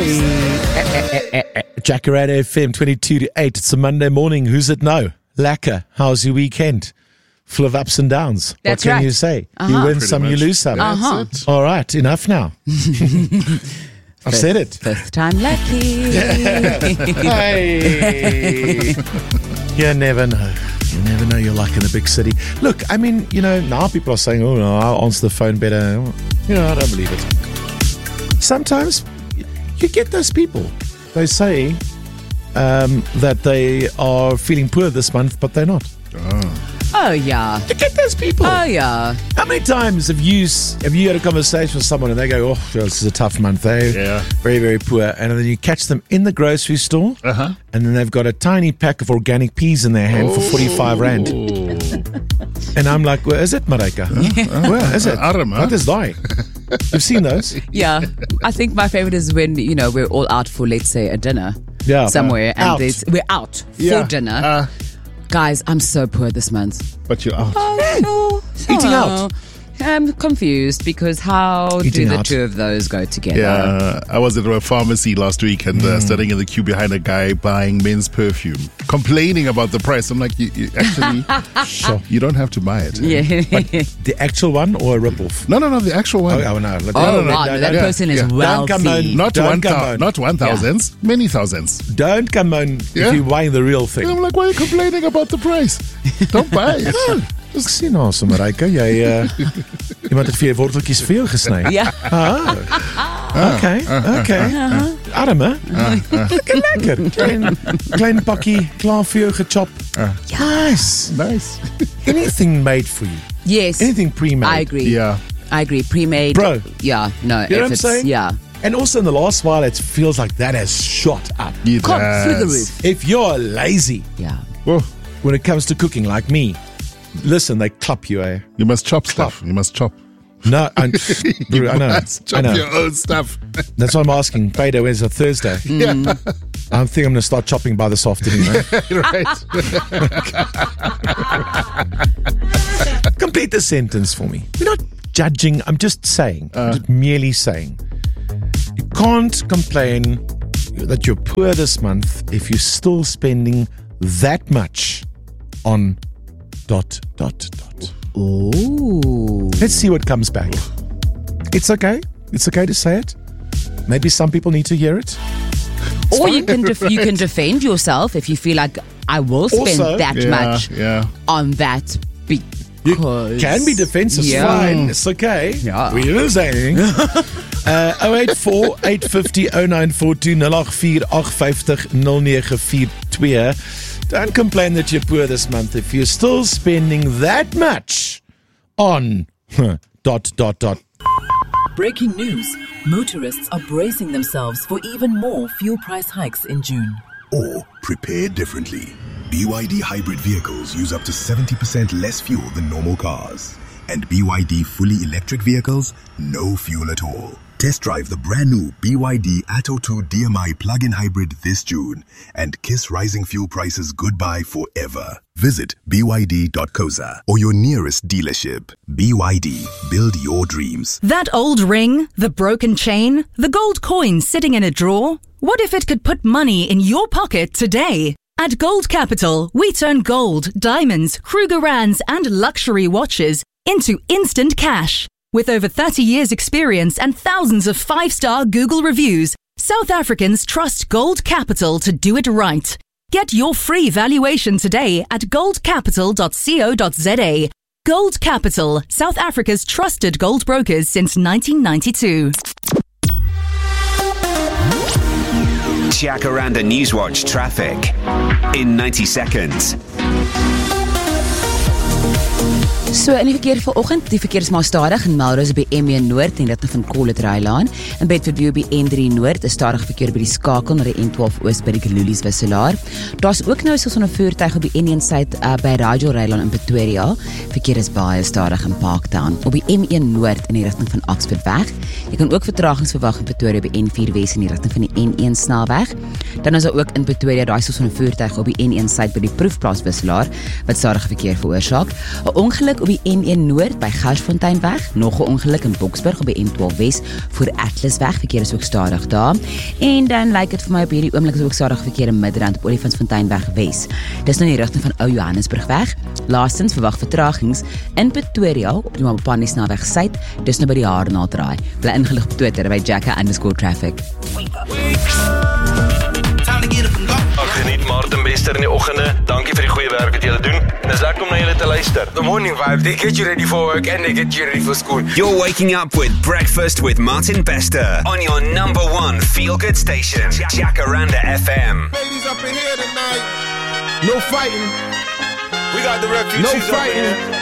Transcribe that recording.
Jacaranda FM 22 to 8. It's a Monday morning. Who's it now? Lekker. How's your weekend? Full of ups and downs. That's what can right. you say? You win Pretty some, much. you lose some. That's it. All right, enough now. I've said it. Fifth time lucky. Hey. You never know. You never know your luck in a big city. Look, I mean, now people are saying, oh, no, I'll answer the phone better. I don't believe it. Sometimes you get those people. They say that they are feeling poor this month, but they're not. Oh, yeah. You get those people. Oh, yeah. How many times have you had a conversation with someone and they go, oh, this is a tough month, Yeah. very, very poor. And then you catch them in the grocery store and then they've got a tiny pack of organic peas in their hand for 45 Rand. And I'm like, where is it, Marika? Where is it? Arm, huh? What is that? You've seen those? Yeah. I think my favorite is when, we're all out for, let's say, a dinner somewhere. And Out. we're out for dinner. Guys, I'm so poor this month. But you're out. Eating out. I'm confused because how Eating do the out. two of those go together? Yeah, I was at a pharmacy last week and standing in the queue behind a guy buying men's perfume, complaining about the price. I'm like, you actually, Sure. you don't have to buy it. Yeah. The actual one or a rip-off? No, the actual one. Oh, no. Look, Oh, no, wow. no, That no. person is Yeah. Don't come wealthy. on. Not Don't come on. 1,000s, many thousands. Don't come on Yeah. if you're buying the real thing. And I'm like, why are you complaining about the price? Don't buy it. Ek sien nou so Marika, jy iemand het vir jou worteltjies vir jou gesny. Ja. Okay. Arme. Lekker. Klein pakkie klaar vir jou gechop. Nice. Nice. Anything made for you. Yes. Anything pre-made. I agree. Yeah. I agree. Pre-made. Bro. Yeah. No. You know if what I'm it's, saying? Yeah. And also in the last while it feels like that has shot up. It Come through the has. roof. If you're lazy Yeah. Whoa. when it comes to cooking like me, listen, they clap you, eh? You must chop stuff. You must chop. No, I know. Must chop your own stuff. That's what I'm asking. Payday Wednesday, Thursday. Yeah. I think I'm going to start chopping by this afternoon. Eh? Right. Complete the sentence for me. We're not judging. I'm just saying. I'm just merely saying. You can't complain that you're poor this month if you're still spending that much on ... Ooh. Let's see what comes back. It's okay. It's okay to say it. Maybe some people need to hear it. Or you can defend yourself if you feel like I will spend Also- that much on that You because can be defensive. Yeah. Fine. It's okay. Yeah. We are saying. 084 850 0942 084 850 0942. Don't complain that you're poor this month if you're still spending that much on ... Breaking news. Motorists are bracing themselves for even more fuel price hikes in June. Or prepare differently. BYD hybrid vehicles use up to 70% less fuel than normal cars. And BYD fully electric vehicles, no fuel at all. Test drive the brand new BYD Atto 2 DMI plug-in hybrid this June and kiss rising fuel prices goodbye forever. Visit byd.coza or your nearest dealership. BYD, build your dreams. That old ring, the broken chain, the gold coin sitting in a drawer. What if it could put money in your pocket today? At Gold Capital, we turn gold, diamonds, Krugerrands, and luxury watches into instant cash. With over 30 years' experience and thousands of 5-star Google reviews, South Africans trust Gold Capital to do it right. Get your free valuation today at goldcapital.co.za. Gold Capital, South Africa's trusted gold brokers since 1992. Jacaranda Newswatch traffic in 90 seconds. So in die verkeer vanoggend, die verkeer is maar stadig in Melrose by M1 Noord en rigting van Colet-Rylaan. In Bedford by N3 Noord, is stadig verkeer by die skakel na die N12 Oos by die Kalulies wisselaar. Daar's ook nou soos 'n voertuig op die N1 Suid by Radio-Rylaan in Pretoria. Verkeer is baie stadig in Parktown. Op die M1 Noord in die rigting van Oxford weg. Jy kan ook vertragings verwag in Pretoria by N4 Wes in die rigting van die N1 snelweg. Dan is daar ook in Pretoria daai soos 'n voertuig op die N1 Suid by die Proefplaas wisselaar wat stadige verkeer veroorsaak. 'n Ongeluk op die N1 Noord by Garsfonteinweg, nog 'n ongeluk in Boksburg op die N12 Wes voor Atlasweg, verkeer is ook stadig daar. En dan lyk dit vir my op hierdie oomblik is ook stadig verkeer in Midrand op Olifantsfonteinweg Wes. Dis nou in die rigting van Ou Johannesburgweg. Laastens verwag vertragings in Pretoria op die Mabopane snelweg Suid, dis nou by die Haarnaalddraai. Bly ingelig op Twitter by Jacka_traffic. Geniet Martin Bester in die oggende. Dankie vir die goeie werk wat julle doen. En is lekker om na julle te luister. The morning vibe, they get you ready for work and they get you ready for school. You're waking up with Breakfast with Martin Bester on your number one feel-good station, Jacaranda FM. Ladies up in here tonight. No fighting. We got the refugees up in here.